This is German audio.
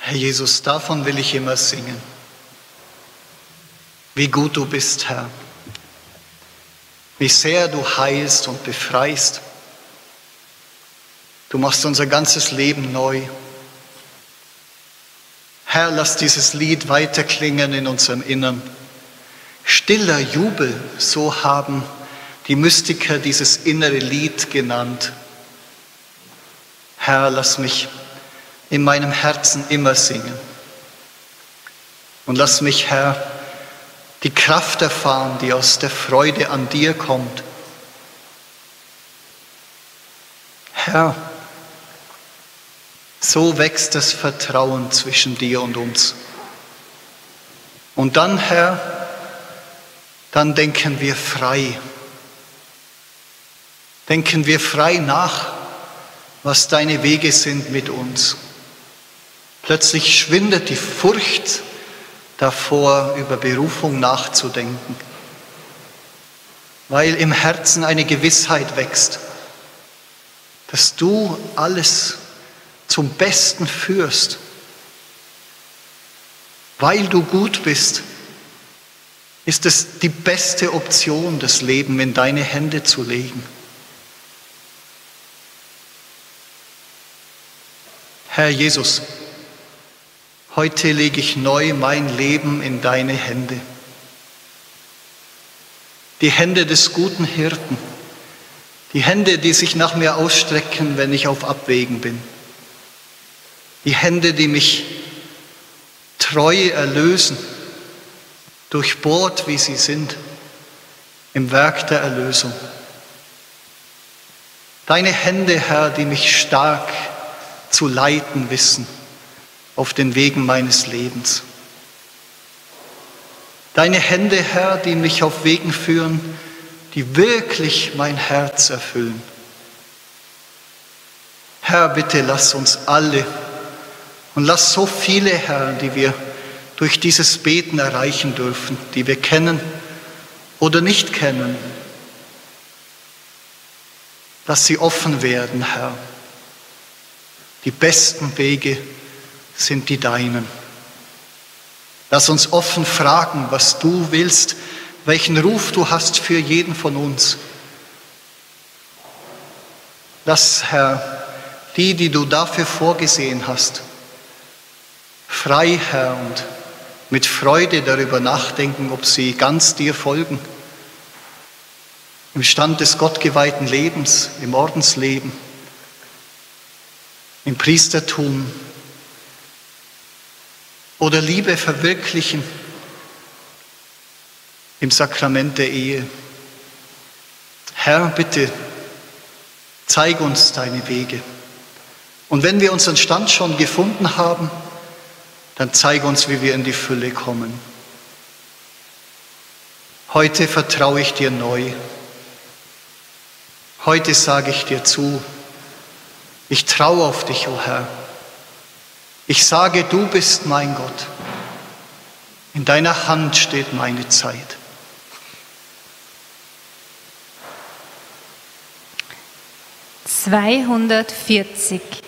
Herr Jesus, davon will ich immer singen. Wie gut du bist, Herr. Wie sehr du heilst und befreist. Du machst unser ganzes Leben neu. Herr, lass dieses Lied weiterklingen in unserem Innern. Stiller Jubel, so haben die Mystiker dieses innere Lied genannt. Herr, lass mich in meinem Herzen immer singen. Und lass mich, Herr, die Kraft erfahren, die aus der Freude an dir kommt. Herr, so wächst das Vertrauen zwischen dir und uns. Und dann, Herr, dann denken wir frei. Denken wir frei nach, was deine Wege sind mit uns. Plötzlich schwindet die Furcht davor, über Berufung nachzudenken, weil im Herzen eine Gewissheit wächst, dass du alles zum Besten führst, weil du gut bist. Ist es die beste Option, das Leben in deine Hände zu legen. Herr Jesus, heute lege ich neu mein Leben in deine Hände. Die Hände des guten Hirten, die Hände, die sich nach mir ausstrecken, wenn ich auf Abwägen bin. Die Hände, die mich treu erlösen, durchbohrt wie sie sind, im Werk der Erlösung. Deine Hände, Herr, die mich stark zu leiten wissen auf den Wegen meines Lebens. Deine Hände, Herr, die mich auf Wegen führen, die wirklich mein Herz erfüllen. Herr, bitte lass uns alle und lass so viele, Herr, die wir durch dieses Beten erreichen dürfen, die wir kennen oder nicht kennen, dass sie offen werden, Herr. Die besten Wege sind die deinen. Lass uns offen fragen, was du willst, welchen Ruf du hast für jeden von uns. Lass, Herr, die du dafür vorgesehen hast, frei, Herr, und mit Freude darüber nachdenken, ob sie ganz dir folgen. Im Stand des gottgeweihten Lebens, im Ordensleben, im Priestertum oder Liebe verwirklichen im Sakrament der Ehe. Herr, bitte, zeig uns deine Wege. Und wenn wir unseren Stand schon gefunden haben, dann zeig uns, wie wir in die Fülle kommen. Heute vertraue ich dir neu. Heute sage ich dir zu, ich traue auf dich, o Herr. Ich sage, du bist mein Gott. In deiner Hand steht meine Zeit. (240)